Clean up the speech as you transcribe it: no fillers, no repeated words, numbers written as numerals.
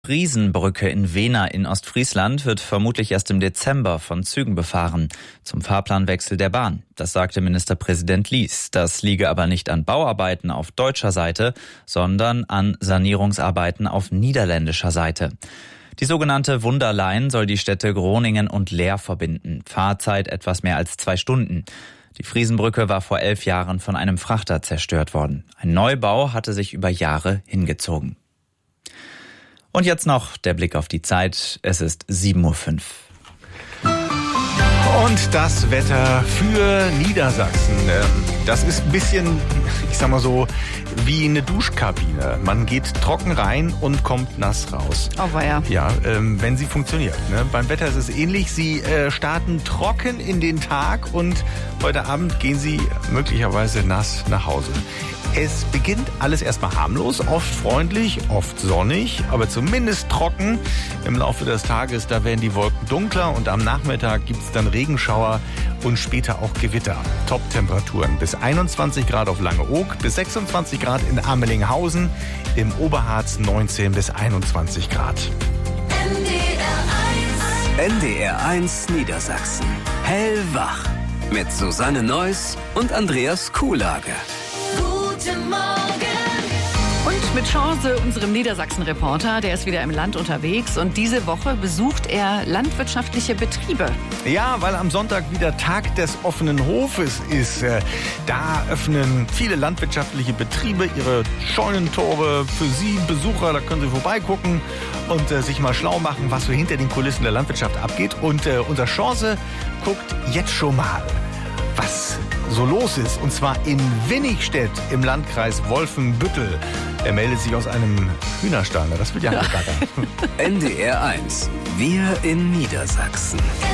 Friesenbrücke in Wehna in Ostfriesland wird vermutlich erst im Dezember von Zügen befahren, zum Fahrplanwechsel der Bahn. Das sagte Ministerpräsident Lies. Das liege aber nicht an Bauarbeiten auf deutscher Seite, sondern an Sanierungsarbeiten auf niederländischer Seite. Die sogenannte Wunderline soll die Städte Groningen und Leer verbinden. Fahrzeit etwas mehr als 2 Stunden. Die Friesenbrücke war vor 11 Jahren von einem Frachter zerstört worden. Ein Neubau hatte sich über Jahre hingezogen. Und jetzt noch der Blick auf die Zeit. Es ist 7:05 Uhr. Und das Wetter für Niedersachsen. Das ist ein bisschen, ich sag mal so, wie eine Duschkabine. Man geht trocken rein und kommt nass raus. Oh weia. Ja, wenn sie funktioniert. Ne? Beim Wetter ist es ähnlich. Sie starten trocken in den Tag und heute Abend gehen sie möglicherweise nass nach Hause. Es beginnt alles erstmal harmlos, oft freundlich, oft sonnig, aber zumindest trocken. Im Laufe des Tages, da werden die Wolken dunkler und am Nachmittag gibt es dann Regenschauer und später auch Gewitter. Top-Temperaturen bis 21 Grad auf Langeoog, bis 26 Grad in Amelinghausen, im Oberharz 19 bis 21 Grad. NDR 1 Niedersachsen. Hellwach. Mit Susanne Neuss und Andreas Kuhlage. Guten Morgen. Und mit Chance, unserem Niedersachsen-Reporter, der ist wieder im Land unterwegs und diese Woche besucht er landwirtschaftliche Betriebe. Ja, weil am Sonntag wieder Tag des offenen Hofes ist. Da öffnen viele landwirtschaftliche Betriebe ihre Scheunentore für Sie Besucher. Da können Sie vorbeigucken und sich mal schlau machen, was so hinter den Kulissen der Landwirtschaft abgeht. Und unser Chance guckt jetzt schon mal, was so los ist. Und zwar in Winnigstedt im Landkreis Wolfenbüttel. Er meldet sich aus einem Hühnerstall. Das wird ja ein Gatter. NDR 1. Wir in Niedersachsen.